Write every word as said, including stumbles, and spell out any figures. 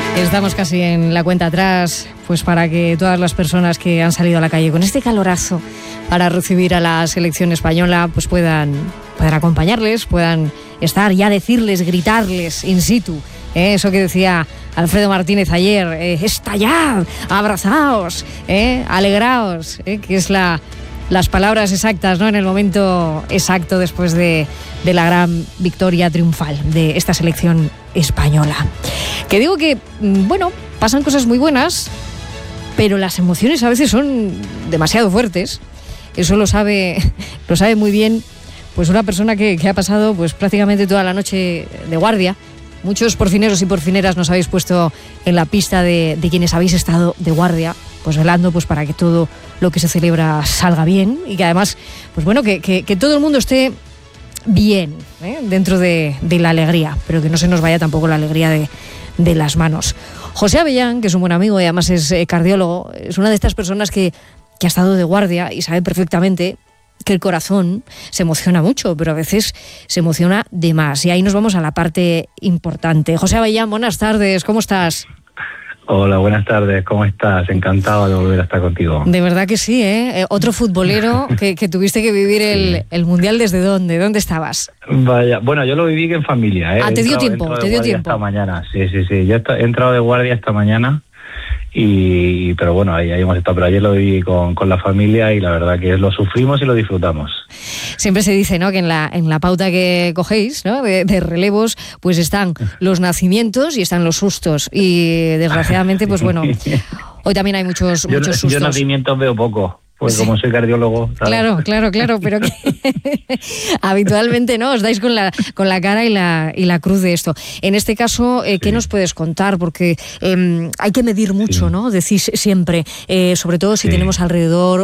Estamos casi en la cuenta atrás, pues para que todas las personas que han salido a la calle con este calorazo para recibir a la selección española, pues puedan, puedan acompañarles, puedan estar, ya decirles, gritarles in situ, ¿eh? Eso que decía Alfredo Martínez ayer, eh, estallad, abrazaos, ¿eh? Alegraos, ¿eh? Que es la... las palabras exactas, ¿no? En el momento exacto después de, de la gran victoria triunfal de esta selección española. Que digo que, bueno, pasan cosas muy buenas, pero las emociones a veces son demasiado fuertes. Eso lo sabe, lo sabe muy bien, pues una persona que, que ha pasado pues prácticamente toda la noche de guardia. Muchos porfineros y porfineras nos habéis puesto en la pista de, de quienes habéis estado de guardia, pues velando pues para que todo lo que se celebra salga bien y que además, pues bueno, que, que, que todo el mundo esté bien, ¿eh? Dentro de, de la alegría, pero que no se nos vaya tampoco la alegría de, de las manos. José Avellán, que es un buen amigo y además es eh, cardiólogo, es una de estas personas que, que ha estado de guardia y sabe perfectamente que el corazón se emociona mucho, pero a veces se emociona de más. Y ahí nos vamos a la parte importante. José Avellán, buenas tardes, ¿cómo estás? Hola, buenas tardes, ¿cómo estás? Encantado de volver a estar contigo. De verdad que sí, ¿eh? Otro futbolero que, que tuviste que vivir el, sí. el Mundial, ¿desde dónde? ¿Dónde estabas? Vaya, bueno, yo lo viví en familia, ¿eh? Ah, te dio tiempo, te dio tiempo. Esta mañana, sí, sí, sí. Yo he entrado de guardia esta mañana, y pero bueno, ahí, ahí hemos estado. Pero ayer lo viví con, con la familia y la verdad que lo sufrimos y lo disfrutamos. Siempre se dice, ¿no?, que en la, en la pauta que cogéis, ¿no?, de, de relevos, pues están los nacimientos y están los sustos. Y desgraciadamente, pues bueno, hoy también hay muchos, yo, muchos sustos. Yo nacimientos veo poco. Pues sí. Como soy cardiólogo, ¿sabes? Claro, claro, claro, pero que habitualmente no os dais con la con la cara y la y la cruz de esto. En este caso, eh, ¿qué sí. nos puedes contar? Porque eh, hay que medir mucho, sí. ¿no? Decís siempre, eh, sobre todo si sí. tenemos alrededor